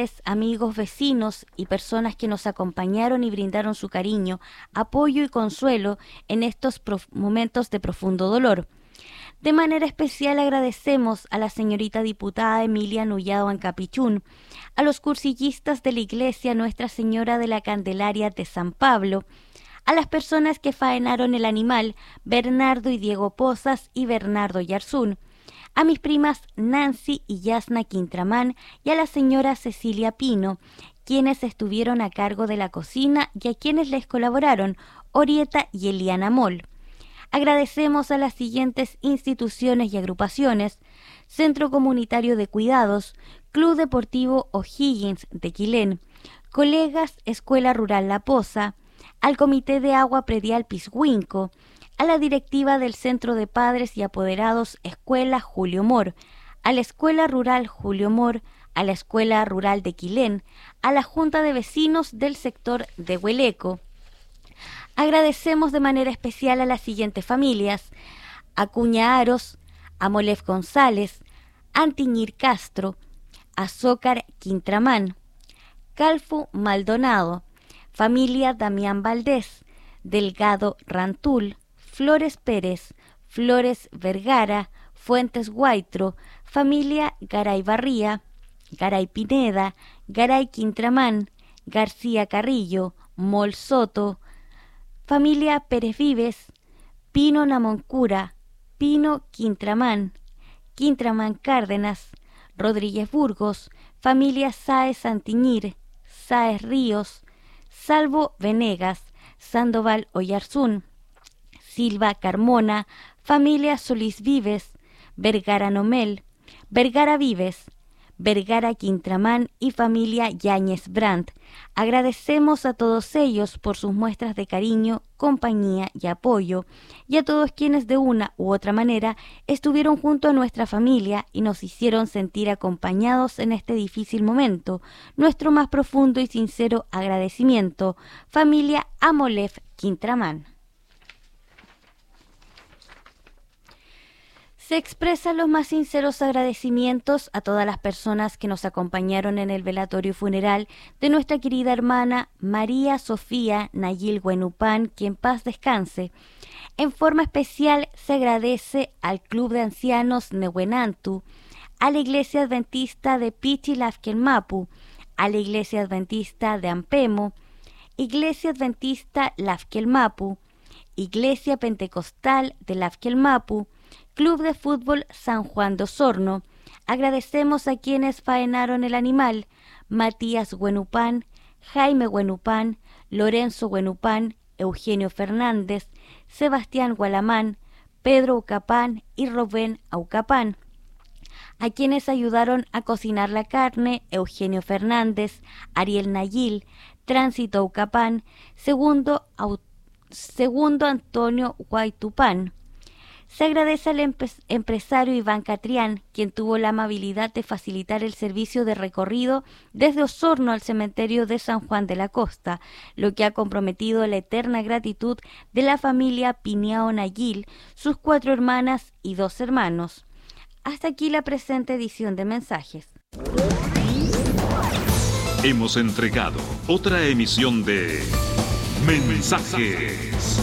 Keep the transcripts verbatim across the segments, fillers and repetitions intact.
familiares, amigos, vecinos y personas que nos acompañaron y brindaron su cariño, apoyo y consuelo en estos momentos de profundo dolor. De manera especial agradecemos a la señorita diputada Emilia Nullado Ancapichún, a los cursillistas de la Iglesia Nuestra Señora de la Candelaria de San Pablo, a las personas que faenaron el animal, Bernardo y Diego Pozas y Bernardo Yarzún, a mis primas Nancy y Yasna Quintramán y a la señora Cecilia Pino, quienes estuvieron a cargo de la cocina, y a quienes les colaboraron, Orieta y Eliana Moll. Agradecemos a las siguientes instituciones y agrupaciones: Centro Comunitario de Cuidados, Club Deportivo O'Higgins de Quilén, Colegas Escuela Rural La Poza, al Comité de Agua Predial Pisguinco, a la directiva del Centro de Padres y Apoderados Escuela Julio Mor, a la Escuela Rural Julio Mor, a la Escuela Rural de Quilén, a la Junta de Vecinos del sector de Hueleco. Agradecemos de manera especial a las siguientes familias: Acuña Aros, a Molef González, Antiñir Castro, Azócar Quintramán, Calfu Maldonado, familia Damián Valdés, Delgado Rantul, Flores Pérez, Flores Vergara, Fuentes Guaitro, familia Garay Barría, Garay Pineda, Garay Quintramán, García Carrillo, Mol Soto, familia Pérez Vives, Pino Namoncura, Pino Quintramán, Quintramán Cárdenas, Rodríguez Burgos, familia Sáez Antiñir, Sáez Ríos, Salvo Venegas, Sandoval Oyarzún, Silva Carmona, familia Solís Vives, Vergara Nomel, Vergara Vives, Vergara Quintramán y familia Yáñez Brandt. Agradecemos a todos ellos por sus muestras de cariño, compañía y apoyo, y a todos quienes de una u otra manera estuvieron junto a nuestra familia y nos hicieron sentir acompañados en este difícil momento. Nuestro más profundo y sincero agradecimiento, familia Amolef Quintramán. Se expresan los más sinceros agradecimientos a todas las personas que nos acompañaron en el velatorio funeral de nuestra querida hermana María Sofía Nayil Huenupán, que en paz descanse. En forma especial se agradece al Club de Ancianos Nehuenantu, a la Iglesia Adventista de Pichilafquelmapu, a la Iglesia Adventista de Ampemo, Iglesia Adventista Lafquelmapu, Iglesia Pentecostal de Lafquelmapu, Club de Fútbol San Juan de Osorno. Agradecemos a quienes faenaron el animal: Matías Huenupán, Jaime Huenupán, Lorenzo Huenupán, Eugenio Fernández, Sebastián Gualamán, Pedro Ucapán y Rubén Aucapán. A quienes ayudaron a cocinar la carne: Eugenio Fernández, Ariel Nayil, Tránsito Ucapán, segundo, au, segundo Antonio Guaitupán. Se agradece al empes- empresario Iván Catrián, quien tuvo la amabilidad de facilitar el servicio de recorrido desde Osorno al cementerio de San Juan de la Costa, lo que ha comprometido la eterna gratitud de la familia Piñao Nayil, sus cuatro hermanas y dos hermanos. Hasta aquí la presente edición de Mensajes. Hemos entregado otra emisión de Mensajes,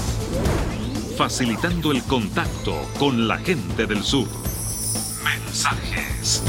facilitando el contacto con la gente del sur. Mensajes.